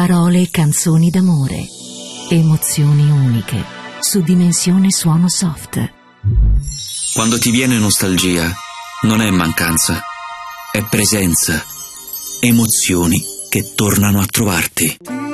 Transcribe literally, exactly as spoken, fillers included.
Parole e canzoni d'amore. Emozioni uniche. Su Dimensione Suono Soft. Quando ti viene nostalgia, non è mancanza, è presenza. Emozioni che tornano a trovarti.